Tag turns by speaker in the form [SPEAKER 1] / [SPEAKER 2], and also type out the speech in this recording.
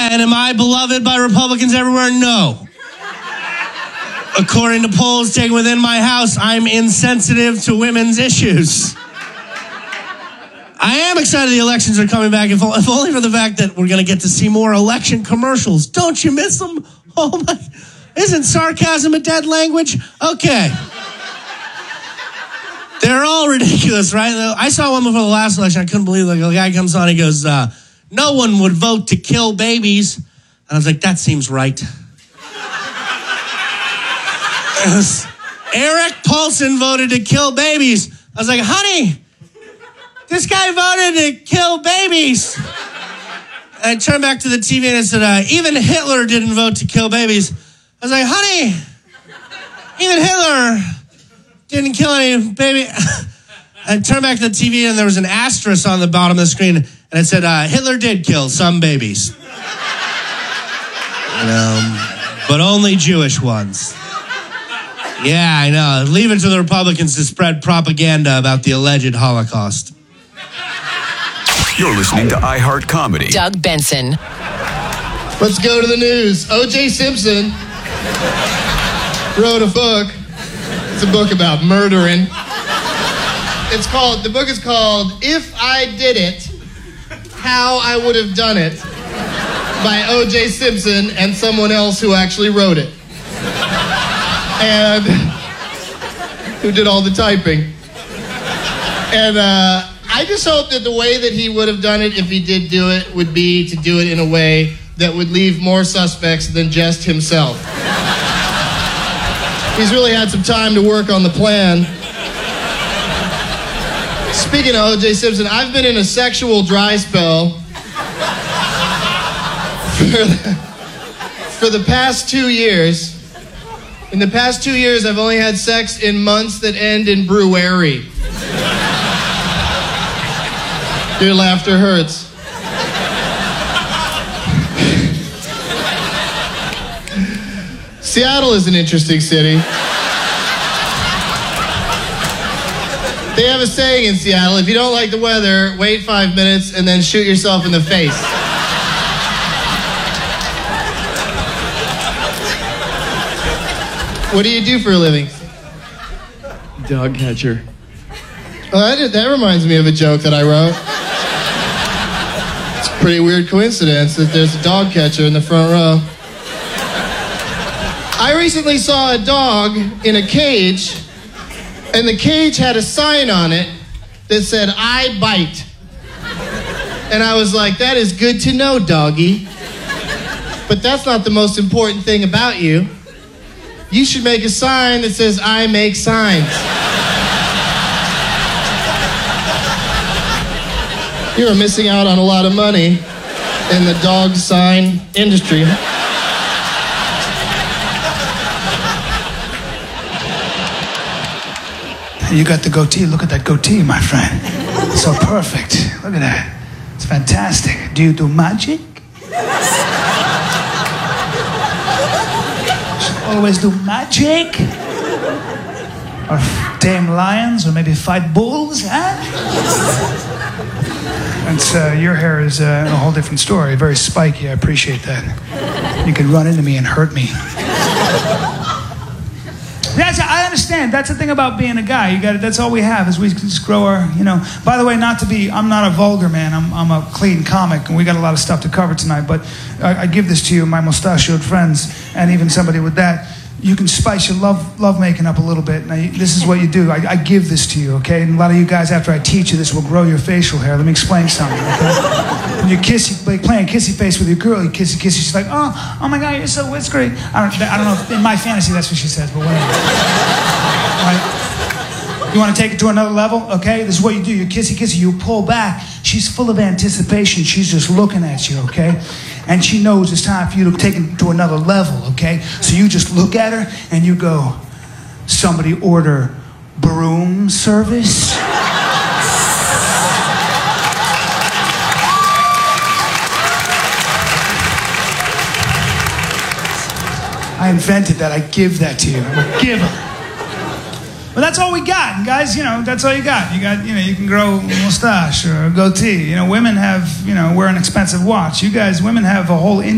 [SPEAKER 1] Yeah, and am I beloved by Republicans everywhere? No. According to polls taken within my house, I'm insensitive to women's issues. I am excited the elections are coming back, if only for the fact that we're going to get to see more election commercials. Don't you miss them? Oh my, isn't sarcasm a dead language? Okay. They're all ridiculous, right? I saw one before the last election. I couldn't believe it. Like, a guy comes on, he goes, no one would vote to kill babies. And I was like, that seems right. Eric Paulson voted to kill babies. I was like, honey, this guy voted to kill babies. And I turned back to the TV and I said, even Hitler didn't vote to kill babies. I was like, honey, even Hitler didn't kill any baby. I turned back to the TV and there was an asterisk on the bottom of the screen and it said, Hitler did kill some babies. But only Jewish ones. Yeah, I know. Leave it to the Republicans to spread propaganda about the alleged Holocaust.
[SPEAKER 2] You're listening to iHeart Comedy.
[SPEAKER 3] Doug Benson.
[SPEAKER 4] Let's go to the news. O.J. Simpson wrote a book. It's a book about murdering. The book is called If I Did It, How I Would Have Done It, by O.J. Simpson and someone else who actually wrote it. And who did all the typing. And I just hope that the way that he would have done it if he did do it would be to do it in a way that would leave more suspects than just himself. He's really had some time to work on the plan. Speaking of O.J. Simpson, I've been in a sexual dry spell for the past 2 years. In the past 2 years, I've only had sex in months that end in brewery. Your laughter hurts. Seattle is an interesting city. They have a saying in Seattle, if you don't like the weather, wait 5 minutes and then shoot yourself in the face. What do you do for a living?
[SPEAKER 5] Dog catcher.
[SPEAKER 4] Well, that reminds me of a joke that I wrote. It's a pretty weird coincidence that there's a dog catcher in the front row. I recently saw a dog in a cage, and the cage had a sign on it that said, I bite. And I was like, that is good to know, doggy. But that's not the most important thing about you. You should make a sign that says, I make signs. You are missing out on a lot of money in the dog sign industry.
[SPEAKER 6] You got the goatee. Look at that goatee, my friend. So perfect. Look at that. It's fantastic. Do you do magic? Always do magic? Or tame lions, or maybe fight bulls, huh? And your hair is a whole different story. Very spiky. I appreciate that. You can run into me and hurt me. I understand. That's the thing about being a guy. That's all we have is we just grow our, By the way, I'm not a vulgar man. I'm a clean comic, and we got a lot of stuff to cover tonight. But I give this to you, my mustachioed friends, and even somebody with that. You can spice your love making up a little bit. Now, this is what you do. I give this to you, okay? And a lot of you guys, after I teach you this, will grow your facial hair. Let me explain something, okay? When you're playing kissy face with your girl, you kissy. She's like, oh my God, you're so whiskery. I don't know if in my fantasy that's what she says, but whatever. All right? You want to take it to another level? Okay, this is what you do. You kissy, you pull back. She's full of anticipation. She's just looking at you, okay? And she knows it's time for you to take it to another level, okay? So you just look at her and you go, somebody order broom service? I invented that. I give that to you. I'm a giver. But that's all we got, guys. That's all you got. You can grow a mustache or a goatee. Women have, wear an expensive watch. You guys, women have a whole